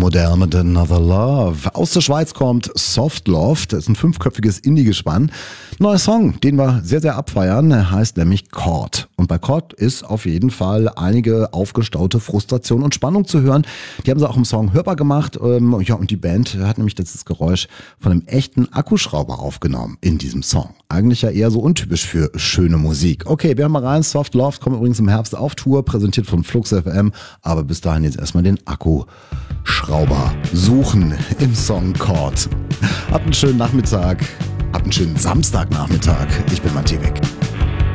Modell mit Another Love. Aus der Schweiz kommt Soft Love. Das ist ein 5-köpfiges Indie-Gespann. Neuer Song, den wir sehr, sehr abfeiern. Der heißt nämlich Chord. Und bei Chord ist auf jeden Fall einige aufgestaute Frustration und Spannung zu hören. Die haben sie auch im Song hörbar gemacht. Ja, und die Band hat nämlich das Geräusch von einem echten Akkuschrauber aufgenommen in diesem Song. Eigentlich ja eher so untypisch für schöne Musik. Okay, wir haben mal rein. Soft Love kommt übrigens im Herbst auf Tour, präsentiert von Flux FM. Aber bis dahin jetzt erstmal den Akkuschrauber suchen im Song Chord. Habt einen schönen Nachmittag. Habt einen schönen Samstagnachmittag. Ich bin Matti Weg.